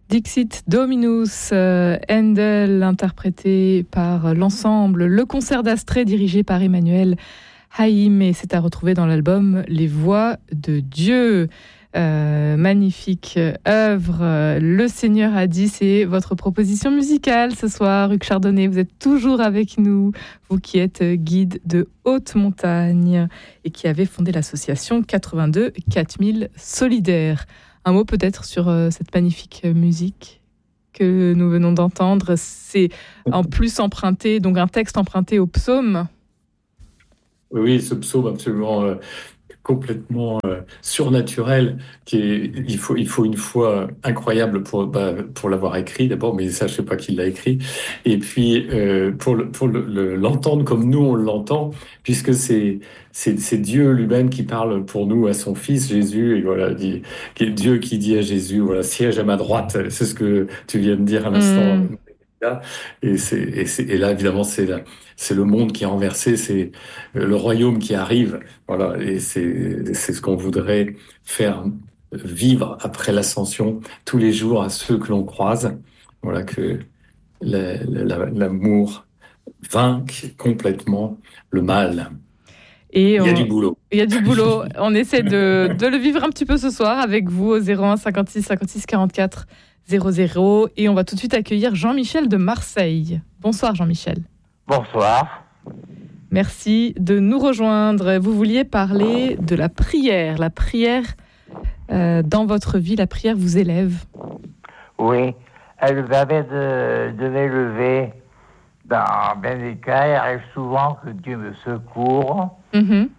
Dixit Dominus, Handel interprété par l'ensemble, le concert d'Astrée dirigé par Emmanuel Haïm, et c'est à retrouver dans l'album Les Voix de Dieu. Magnifique œuvre. Le Seigneur a dit, c'est votre proposition musicale ce soir. Hugues Chardonnay, vous êtes toujours avec nous, vous qui êtes guide de haute montagne et qui avez fondé l'association 82 4000 Solidaires. Un mot peut-être sur cette magnifique musique que nous venons d'entendre. C'est en plus emprunté, donc un texte emprunté au psaume. Oui, ce psaume absolument complètement surnaturel, il faut une foi incroyable pour l'avoir écrit d'abord, mais ça je sais pas qui l'a écrit, et puis pour l'entendre comme nous on l'entend, puisque c'est Dieu lui-même qui parle pour nous à son Fils Jésus, et voilà, Dieu qui dit à Jésus, voilà, siège à ma droite, c'est ce que tu viens de dire à l'instant. Là. Et là, évidemment, c'est le monde qui est renversé, c'est le royaume qui arrive. Voilà, et c'est ce qu'on voudrait faire vivre après l'ascension tous les jours à ceux que l'on croise. Voilà, que l'amour vainque complètement le mal. Et il y a du boulot. Il y a du boulot. On essaie de le vivre un petit peu ce soir avec vous au 01 56 56 44 00. Et on va tout de suite accueillir Jean-Michel de Marseille. Bonsoir Jean-Michel. Bonsoir. Merci de nous rejoindre. Vous vouliez parler de la prière. La prière dans votre vie, la prière vous élève. Oui, elle permet de m'élever. Dans bien des cas, il arrive souvent que Dieu me secourt. Mm-hmm.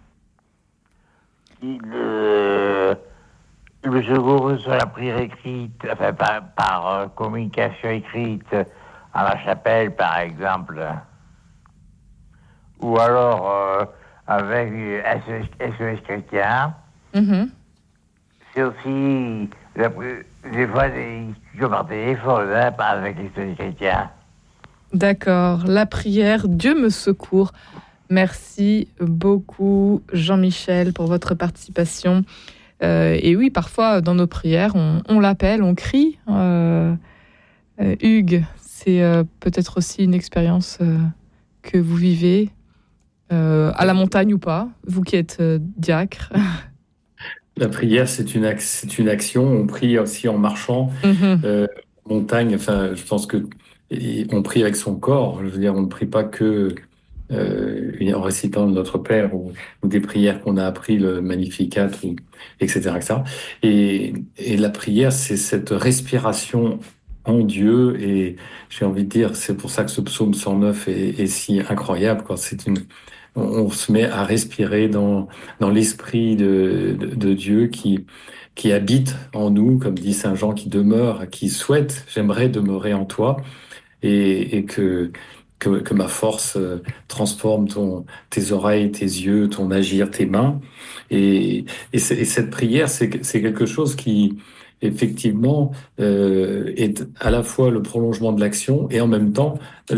Il me secourt sur la prière écrite, enfin par communication écrite à la chapelle, par exemple. Ou alors avec SOS chrétien. Mm-hmm. C'est aussi des fois des discussions par téléphone, pas avec les SOS chrétiens. D'accord, la prière, Dieu me secourt. Merci beaucoup Jean-Michel pour votre participation. Et oui, parfois dans nos prières, on l'appelle, on crie. Hugues, c'est peut-être aussi une expérience que vous vivez à la montagne ou pas, vous qui êtes diacre. La prière, c'est une action. On prie aussi en marchant. Mm-hmm. Montagne, enfin, je pense que on prie avec son corps. Je veux dire, on ne prie pas que en récitant Notre Père ou des prières qu'on a appris, le Magnificat, etc., etc. Et la prière, c'est cette respiration en Dieu. Et j'ai envie de dire, c'est pour ça que ce psaume 109 est si incroyable, quoi. On se met à respirer dans l'esprit de Dieu qui habite en nous, comme dit Saint Jean, qui demeure, qui souhaite, j'aimerais demeurer en toi, et que ma force transforme tes oreilles, tes yeux, ton agir, tes mains. Et cette prière, c'est quelque chose qui, effectivement, est à la fois le prolongement de l'action et en même temps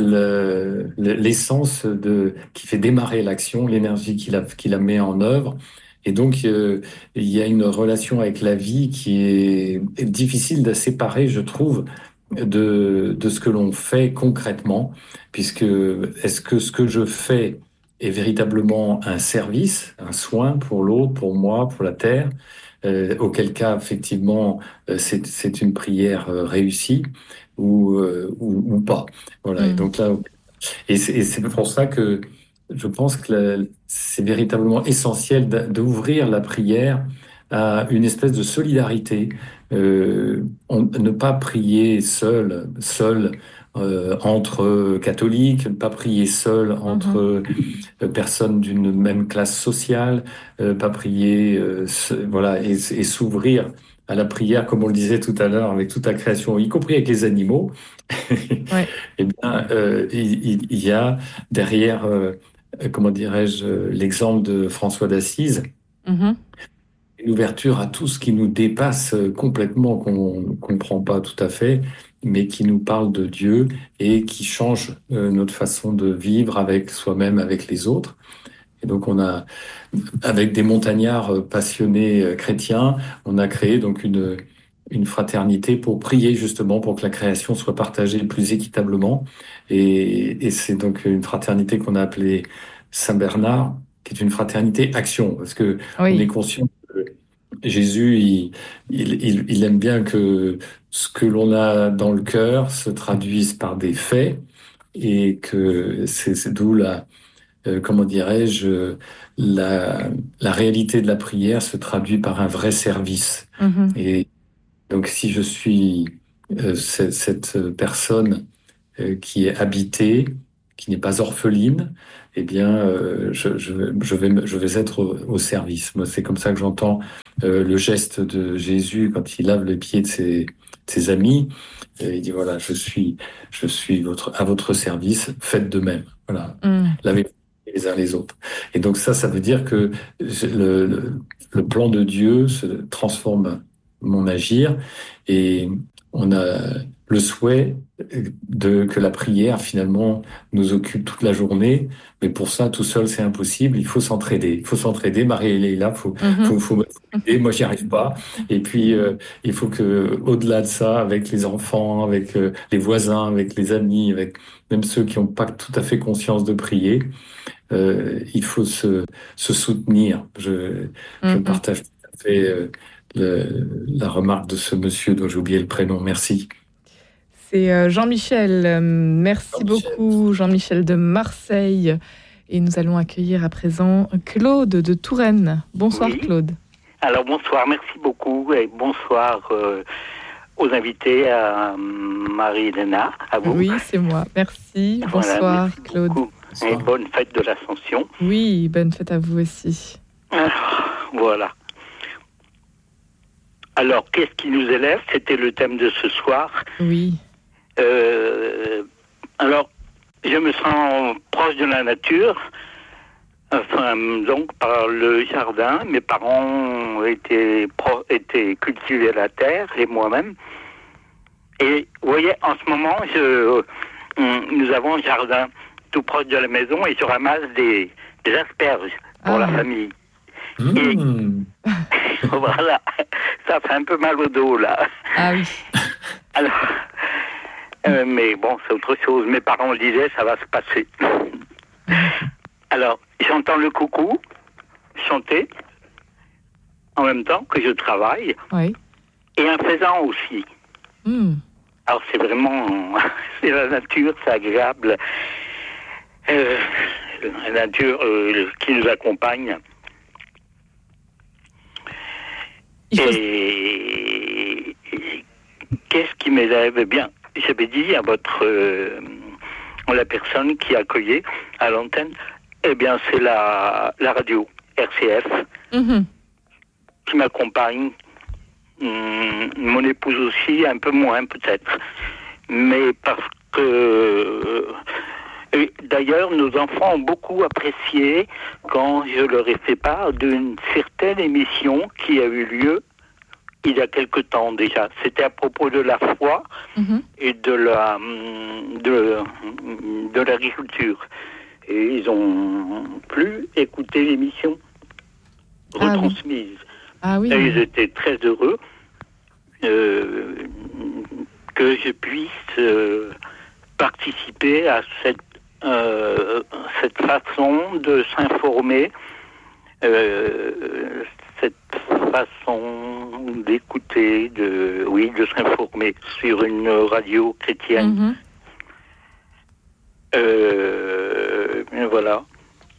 l'essence qui fait démarrer l'action, l'énergie qui la met en œuvre. Et donc, il y a une relation avec la vie qui est difficile à séparer, je trouve, de ce que l'on fait concrètement, puisque est-ce que ce que je fais est véritablement un service, un soin pour l'autre, pour moi, pour la terre, auquel cas, effectivement, c'est une prière réussie ou pas. Voilà. Et donc là, et c'est pour ça que je pense que c'est véritablement essentiel d'ouvrir la prière à une espèce de solidarité. Ne pas prier seul entre catholiques, ne pas prier seul entre personnes d'une même classe sociale, pas prier, voilà, et s'ouvrir à la prière, comme on le disait tout à l'heure, avec toute la création, y compris avec les animaux. Ouais. Eh bien, il y a derrière, comment dirais-je, l'exemple de François d'Assise, une ouverture à tout ce qui nous dépasse complètement, qu'on ne comprend pas tout à fait, mais qui nous parle de Dieu et qui change notre façon de vivre avec soi-même, avec les autres. Et donc, avec des montagnards passionnés chrétiens, on a créé donc une fraternité pour prier justement pour que la création soit partagée plus équitablement. Et c'est donc une fraternité qu'on a appelée Saint-Bernard, qui est une fraternité action, parce que on est Oui. conscient que Jésus, il aime bien que ce que l'on a dans le cœur se traduise par des faits, et que c'est d'où comment dirais-je, la réalité de la prière se traduit par un vrai service. Mhm. Et donc, si je suis cette personne qui est habitée, qui n'est pas orpheline, eh bien, je vais être au service. Moi, c'est comme ça que j'entends le geste de Jésus quand il lave les pieds de ses amis. Et il dit, voilà, je suis à votre service, faites de même. Voilà, Mm. lavez les uns les autres. Et donc ça veut dire que le plan de Dieu se transforme mon agir, et on a le souhait que la prière finalement nous occupe toute la journée, mais pour ça tout seul c'est impossible. Il faut s'entraider. Il faut s'entraider. Marie elle est là. Mhm. Faut m'aider. Moi j'y arrive pas. Et puis il faut que au-delà de ça, avec les enfants, avec les voisins, avec les amis, avec même ceux qui n'ont pas tout à fait conscience de prier, il faut se soutenir. Je Mhm. partage tout à fait la remarque de ce monsieur dont j'ai oublié le prénom. Merci. C'est Jean-Michel. Merci Jean-Michel. beaucoup, Jean-Michel de Marseille. Et nous allons accueillir à présent Claude de Touraine. Bonsoir, Oui. Claude. Alors bonsoir, merci beaucoup et bonsoir aux invités, à Marie-Hélène, à vous. Oui, c'est moi. Merci. Voilà, Bonsoir, merci Claude. beaucoup. Et Bonsoir. bonne fête de l'Ascension. Oui, bonne fête à vous aussi. Alors, voilà. Alors, qu'est-ce qui nous élève? C'était le thème de ce soir. Oui. Alors, je me sens proche de la nature. Enfin, donc, par le jardin, mes parents étaient cultivés la terre, et moi-même. Et vous voyez, en ce moment, nous avons un jardin tout proche de la maison, et je ramasse des asperges pour la famille. Mmh. Voilà, ça fait un peu mal au dos, là. Ah oui. Alors, mais bon, c'est autre chose. Mes parents disaient, ça va se passer. Alors, j'entends le coucou chanter en même temps que je travaille, Oui. et un faisan aussi. Mm. Alors, c'est vraiment, c'est la nature, c'est agréable. La nature qui nous accompagne. Et qu'est-ce qui m'élève? Eh bien, j'avais dit à la personne qui accueillait à l'antenne, eh bien, c'est la radio RCF qui m'accompagne. Mon épouse aussi, un peu moins peut-être. Mais parce que... Et d'ailleurs, nos enfants ont beaucoup apprécié quand je leur ai fait part d'une certaine émission qui a eu lieu il y a quelque temps déjà. C'était à propos de la foi et de l'agriculture. Et ils ont pu écouter l'émission retransmise. Ah oui. Et ils étaient très heureux que je puisse participer à cette façon de s'informer, cette façon d'écouter, de s'informer sur une radio chrétienne. Voilà.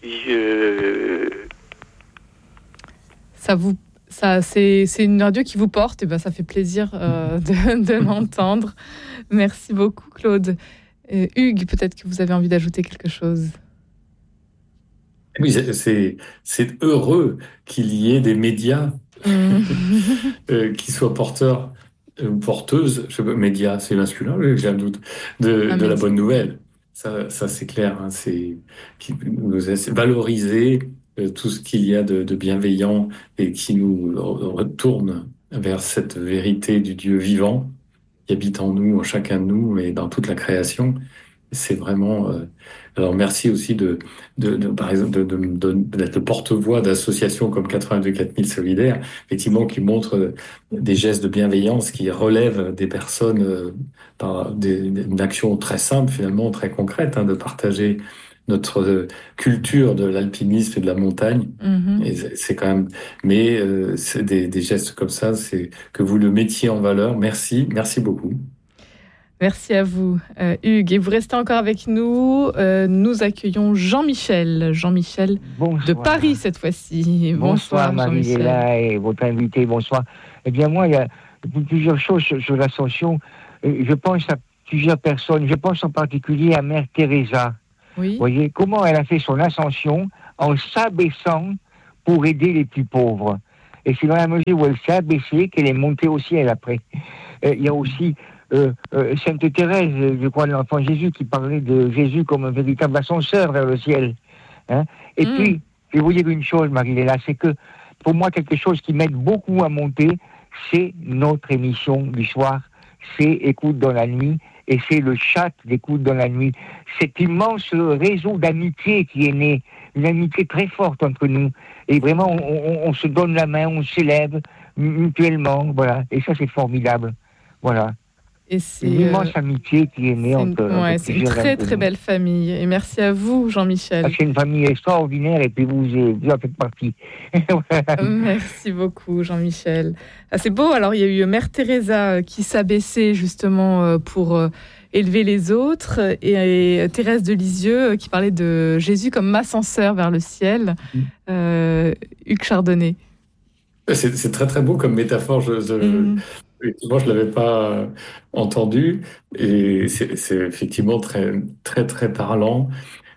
C'est une radio qui vous porte, et ben ça fait plaisir de l'entendre. Merci beaucoup, Claude. Hugues, peut-être que vous avez envie d'ajouter quelque chose. Oui, c'est heureux qu'il y ait des médias qui soient porteurs ou porteuses, médias, c'est masculin, j'ai un doute, de la bonne nouvelle. Ça c'est clair, hein, c'est qui nous valoriser tout ce qu'il y a de bienveillant et qui nous retourne vers cette vérité du Dieu vivant qui habite en nous, en chacun de nous et dans toute la création. c'est vraiment. Alors merci aussi par exemple, d'être le porte-voix d'associations comme 82 4000 Solidaires, effectivement, qui montrent des gestes de bienveillance, qui relèvent des personnes par une action très simple, finalement, très concrète, de partager notre culture de l'alpinisme et de la montagne. Et c'est quand même, mais c'est des gestes comme ça, c'est que vous le mettiez en valeur. Merci beaucoup. Merci à vous, Hugues. Et vous restez encore avec nous. Nous accueillons Jean-Michel. Jean-Michel de Paris cette fois-ci. Bonsoir Marie-Léla et votre invité. Bonsoir. Eh bien moi, il y a plusieurs choses sur l'ascension. Je pense à plusieurs personnes. Je pense en particulier à Mère Teresa. Oui. Vous voyez comment elle a fait son ascension en s'abaissant pour aider les plus pauvres. Et c'est dans la mesure où elle s'est abaissée qu'elle est montée au ciel après. Il y a aussi Sainte Thérèse, je crois, de l'enfant Jésus, qui parlait de Jésus comme un véritable ascenseur vers le ciel. Et puis, je vais vous dire une chose, Marie-Léla, c'est que pour moi, quelque chose qui m'aide beaucoup à monter, c'est notre émission du soir, c'est Écoute dans la nuit, et c'est le chat d'Écoute dans la nuit. Cet immense réseau d'amitié qui est né, une amitié très forte entre nous. Et vraiment, on se donne la main, on s'élève mutuellement, voilà. Et ça, c'est formidable. Voilà. Et c'est une immense amitié qui est née entre c'est une très très belle famille. Et merci à vous, Jean-Michel. C'est une famille extraordinaire et puis vous en faites partie. Merci beaucoup, Jean-Michel. C'est beau. Alors, il y a eu Mère Teresa qui s'abaissait justement pour élever les autres, et Thérèse de Lisieux qui parlait de Jésus comme ascenseur vers le ciel. Hugues Chardonnay. C'est très très beau comme métaphore. Effectivement, je l'avais pas entendu, et c'est effectivement très très très parlant.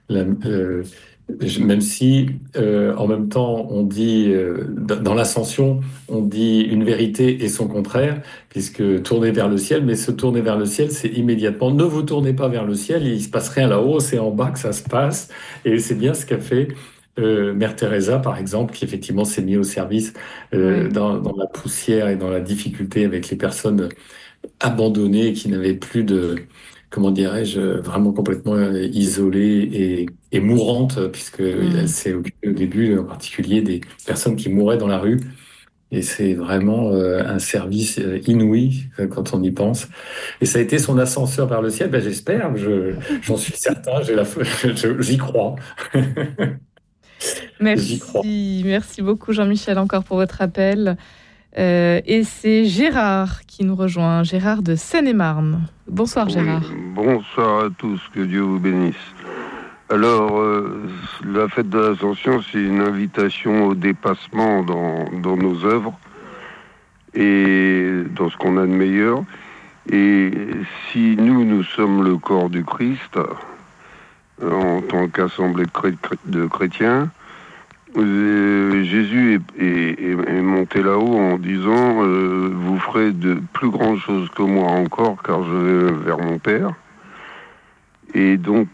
Même si en même temps on dit dans l'ascension, on dit une vérité et son contraire, puisque tourner vers le ciel, mais se tourner vers le ciel, c'est immédiatement ne vous tournez pas vers le ciel, il se passe rien là-haut, c'est en bas que ça se passe. Et c'est bien ce qu'a fait Mère Teresa, par exemple, qui effectivement s'est mise au service dans la poussière et dans la difficulté avec les personnes abandonnées qui n'avaient plus de, comment dirais-je, vraiment complètement isolées et mourantes, puisque elle s'est occupée au début en particulier des personnes qui mouraient dans la rue. Et c'est vraiment un service inouï quand on y pense. Et ça a été son ascenseur vers le ciel. J'espère, j'en suis certain, j'y crois. Merci beaucoup Jean-Michel encore pour votre appel. Et c'est Gérard qui nous rejoint, Gérard de Seine-et-Marne. Bonsoir Gérard. Bonsoir à tous, que Dieu vous bénisse. Alors, la fête de l'Ascension, c'est une invitation au dépassement dans nos œuvres et dans ce qu'on a de meilleur. Et si nous sommes le corps du Christ, en tant qu'assemblée de chrétiens, Jésus est monté là-haut en disant vous ferez de plus grandes choses que moi encore, car je vais vers mon Père. Et donc,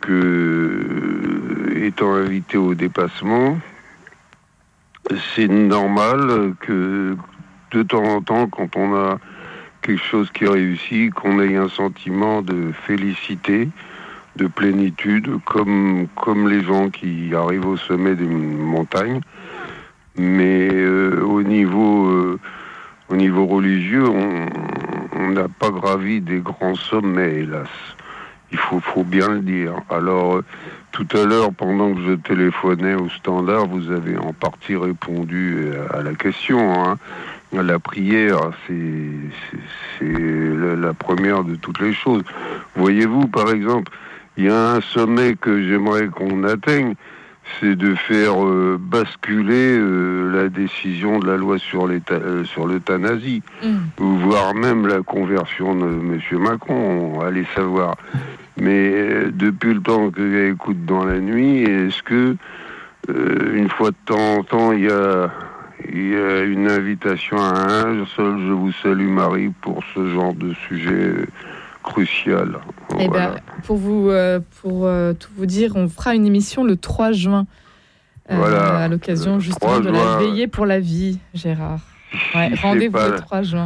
étant invité au dépassement, c'est normal que de temps en temps, quand on a quelque chose qui réussit, qu'on ait un sentiment de félicité, de plénitude, comme les gens qui arrivent au sommet d'une montagne. Mais au niveau religieux, on n'a pas gravi des grands sommets, hélas. Il faut bien le dire. Alors, tout à l'heure, pendant que je téléphonais au standard, vous avez en partie répondu à la question. La prière, c'est la première de toutes les choses. Voyez-vous, par exemple, il y a un sommet que j'aimerais qu'on atteigne, c'est de faire basculer la décision de la loi sur l'euthanasie, voire même la conversion de M. Macron, allez savoir. Mais depuis le temps que j'écoute dans la nuit, est-ce que une fois de temps en temps, il y a une invitation à un seul je vous salue Marie pour ce genre de sujet crucial. Eh ben, pour tout vous dire, on fera une émission le 3 juin à l'occasion justement de la veillée pour la vie, Gérard. Rendez-vous le 3 juin.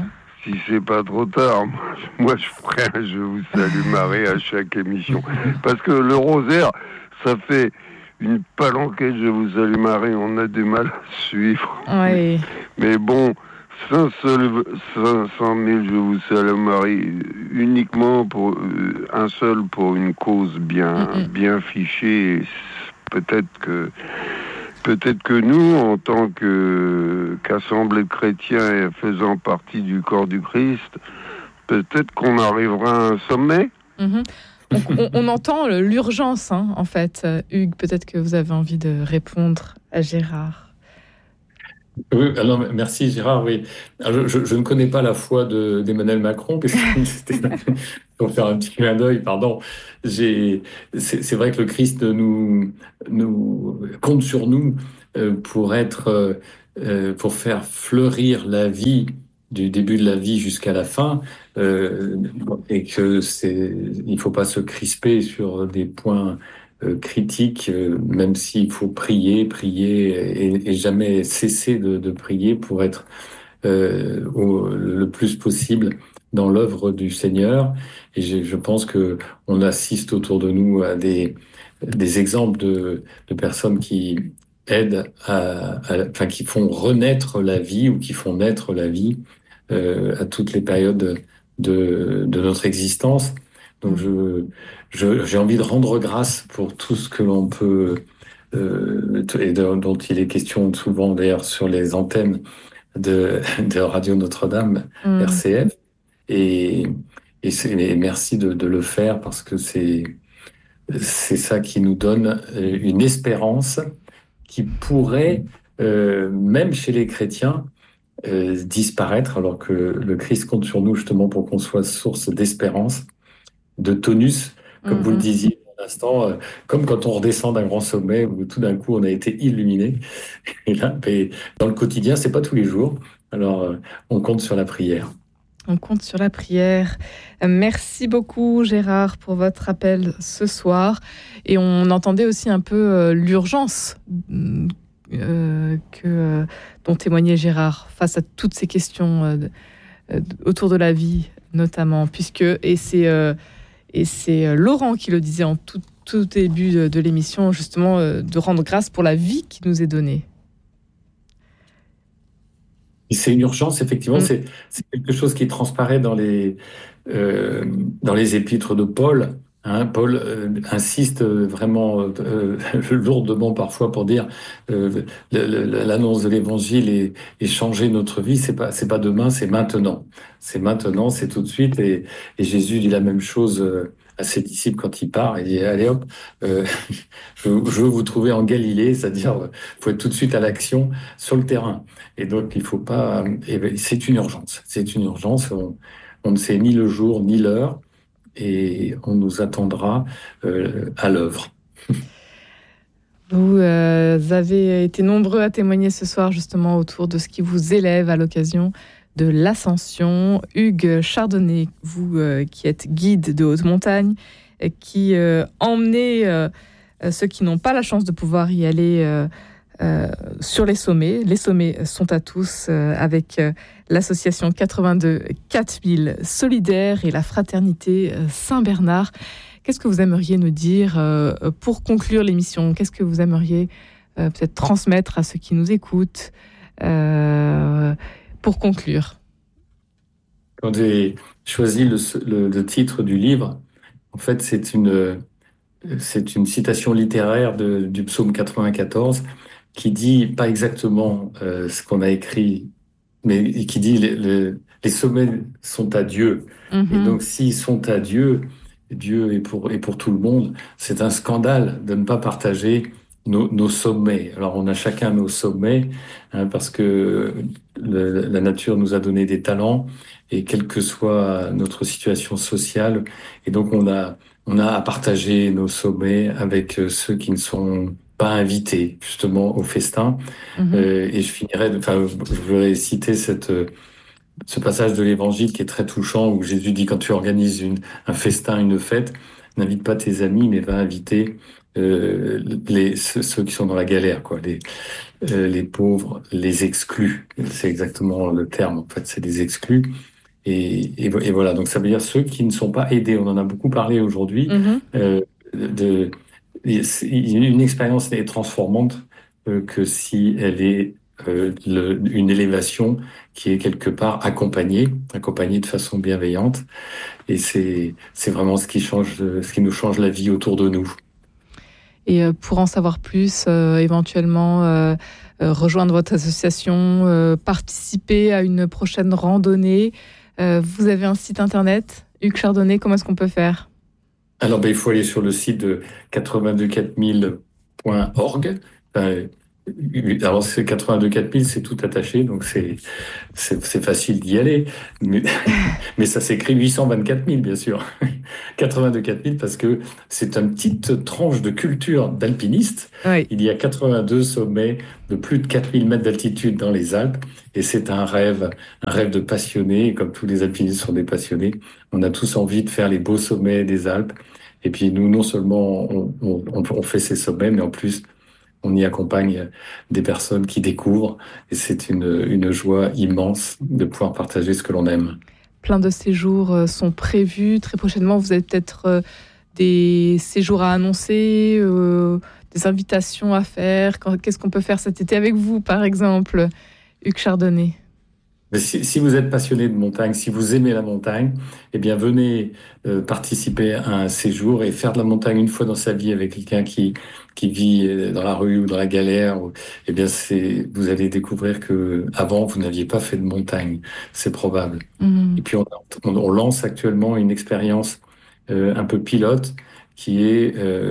si c'est pas trop tard, moi je ferai un Je vous salue Marie à chaque émission. Parce que le rosaire, ça fait une palanquette Je vous salue Marie, on a du mal à suivre. Oui. Mais bon, 500 000 Je vous salue Marie, uniquement pour un seul pour une cause bien fichée. Peut-être que nous, en tant qu'assemblée de chrétiens et faisant partie du corps du Christ, peut-être qu'on arrivera à un sommet. On entend l'urgence, en fait. Hugues, peut-être que vous avez envie de répondre à Gérard. Oui, alors merci Gérard. Oui, alors, je ne connais pas la foi d'Emmanuel Macron, pour faire un petit clin d'œil, pardon. C'est vrai que le Christ nous compte sur nous pour pour faire fleurir la vie du début de la vie jusqu'à la fin, et que il faut pas se crisper sur des points critique, même s'il faut prier et jamais cesser de prier pour être le plus possible dans l'œuvre du Seigneur. Et je pense que on assiste autour de nous à des exemples de personnes qui aident enfin qui font renaître la vie ou qui font naître la vie à toutes les périodes de notre existence. Donc j'ai envie de rendre grâce pour tout ce que l'on peut, et dont il est question souvent d'ailleurs sur les antennes de Radio Notre-Dame, RCF. Et merci de le faire parce que c'est ça qui nous donne une espérance qui pourrait, même chez les chrétiens, disparaître, alors que le Christ compte sur nous justement pour qu'on soit source d'espérance, de tonus, comme vous le disiez à l'instant, comme quand on redescend d'un grand sommet où tout d'un coup on a été illuminé. Et là, dans le quotidien, c'est pas tous les jours. Alors, on compte sur la prière. On compte sur la prière. Merci beaucoup Gérard pour votre appel ce soir. Et on entendait aussi un peu l'urgence dont témoignait Gérard face à toutes ces questions autour de la vie notamment, et c'est Laurent qui le disait en tout début de l'émission, justement, de rendre grâce pour la vie qui nous est donnée. Et c'est une urgence, effectivement, c'est quelque chose qui transparaît dans les épîtres de Paul. Paul insiste vraiment lourdement parfois pour dire l'annonce de l'évangile et changer notre vie, c'est pas demain, c'est maintenant. C'est maintenant, c'est tout de suite. Et Jésus dit la même chose à ses disciples quand il part. Il dit allez hop, je veux vous trouver en Galilée, c'est-à-dire faut être tout de suite à l'action sur le terrain. Et donc il faut pas. C'est une urgence. C'est une urgence. On ne sait ni le jour ni l'heure. Et on nous attendra à l'œuvre. Vous avez été nombreux à témoigner ce soir justement autour de ce qui vous élève à l'occasion de l'Ascension. Hugues Chardonnay, vous qui êtes guide de haute montagne, qui emmenez ceux qui n'ont pas la chance de pouvoir y aller sur les sommets. Les sommets sont à tous avec l'association 82 4000 Solidaires et la fraternité Saint-Bernard. Qu'est-ce que vous aimeriez nous dire pour conclure l'émission ? Qu'est-ce que vous aimeriez peut-être transmettre à ceux qui nous écoutent pour conclure ? Quand j'ai choisi le titre du livre, en fait, c'est une citation littéraire du psaume 94 qui dit pas exactement ce qu'on a écrit, mais qui dit les sommets sont à Dieu. Et donc, s'ils sont à Dieu est pour tout le monde, c'est un scandale de ne pas partager nos sommets. Alors, on a chacun nos sommets, parce que la nature nous a donné des talents, et quelle que soit notre situation sociale, et donc on a à partager nos sommets avec ceux qui ne sont pas invités justement au festin. Et je voudrais citer ce passage de l'Évangile qui est très touchant, où Jésus dit, quand tu organises un festin, une fête, n'invite pas tes amis, mais va inviter ceux qui sont dans la galère, quoi, les pauvres, les exclus. C'est exactement le terme, en fait, c'est des exclus. Et voilà, donc ça veut dire ceux qui ne sont pas aidés. On en a beaucoup parlé aujourd'hui. Une expérience n'est transformante que si elle est une élévation qui est quelque part accompagnée de façon bienveillante. Et c'est vraiment ce qui nous change la vie autour de nous. Et pour en savoir plus, éventuellement rejoindre votre association, participer à une prochaine randonnée, vous avez un site internet, Hugues Chardonnet, comment est-ce qu'on peut faire ? Alors, il faut aller sur le site de 824 000.org. Alors, c'est 82 000, c'est tout attaché, donc c'est facile d'y aller. Mais ça s'écrit 824 000, bien sûr. 82 000, parce que c'est une petite tranche de culture d'alpiniste. Oui. Il y a 82 sommets de plus de 4000 mètres d'altitude dans les Alpes. Et c'est un rêve de passionné. Comme tous les alpinistes sont des passionnés, on a tous envie de faire les beaux sommets des Alpes. Et puis nous, non seulement on fait ces sommets, mais en plus, on y accompagne des personnes qui découvrent. Et c'est une joie immense de pouvoir partager ce que l'on aime. Plein de séjours sont prévus. Très prochainement, vous avez peut-être des séjours à annoncer, des invitations à faire. Qu'est-ce qu'on peut faire cet été avec vous, par exemple, Hugues Chardonnet ? Mais si vous êtes passionné de montagne, si vous aimez la montagne, eh bien venez participer à un séjour et faire de la montagne une fois dans sa vie avec quelqu'un qui vit dans la rue ou dans la galère. Eh bien vous allez découvrir que avant vous n'aviez pas fait de montagne, c'est probable. Et puis on lance actuellement une expérience un peu pilote qui est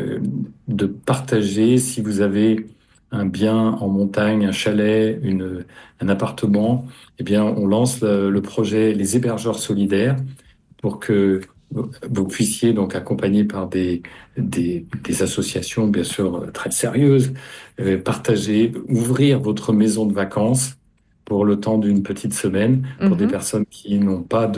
de partager, si vous avez un bien en montagne, un chalet, un appartement, eh bien, on lance le projet Les Hébergeurs Solidaires pour que vous puissiez, donc accompagné par des associations, bien sûr, très sérieuses, partager, ouvrir votre maison de vacances pour le temps d'une petite semaine pour des personnes qui n'ont pas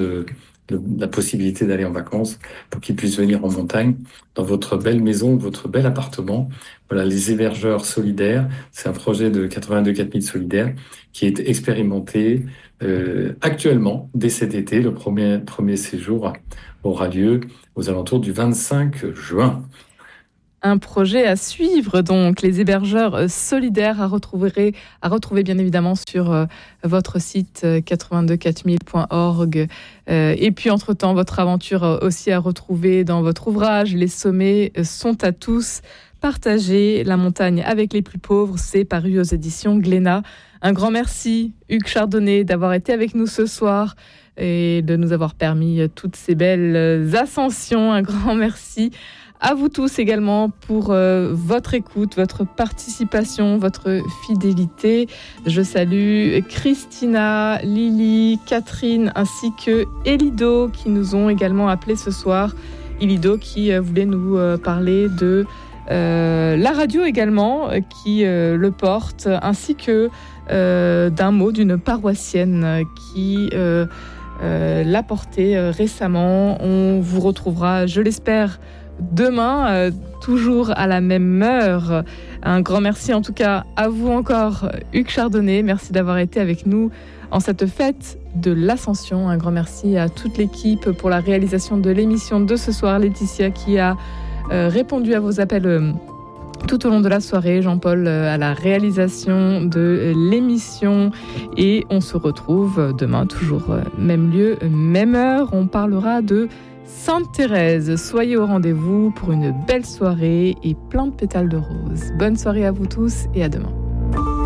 la possibilité d'aller en vacances, pour qu'ils puissent venir en montagne dans votre belle maison, votre bel appartement. Voilà, les hébergeurs solidaires, c'est un projet de 82 000 solidaires qui est expérimenté actuellement dès cet été. Le premier séjour aura lieu aux alentours du 25 juin. Un projet à suivre, donc, les hébergeurs solidaires à retrouver bien évidemment sur votre site 824 000.org. Et puis, entre-temps, votre aventure aussi à retrouver dans votre ouvrage. Les sommets sont à tous. Partager la montagne avec les plus pauvres, c'est paru aux éditions Glénat. Un grand merci, Hugues Chardonnet, d'avoir été avec nous ce soir et de nous avoir permis toutes ces belles ascensions. Un grand merci à vous tous également pour votre écoute, votre participation, votre fidélité. Je salue Christina, Lily, Catherine ainsi que Elido qui nous ont également appelés ce soir. Elido qui voulait nous parler de la radio également qui le porte, ainsi que d'un mot d'une paroissienne qui l'a porté récemment. On vous retrouvera, je l'espère, demain, toujours à la même heure. Un grand merci en tout cas à vous encore, Hugues Chardonnet. Merci d'avoir été avec nous en cette fête de l'Ascension. Un grand merci à toute l'équipe pour la réalisation de l'émission de ce soir. Laetitia qui a répondu à vos appels tout au long de la soirée. Jean-Paul à la réalisation de l'émission. Et on se retrouve demain, toujours même lieu, même heure. On parlera de Sainte-Thérèse. Soyez au rendez-vous pour une belle soirée et plein de pétales de rose. Bonne soirée à vous tous et à demain.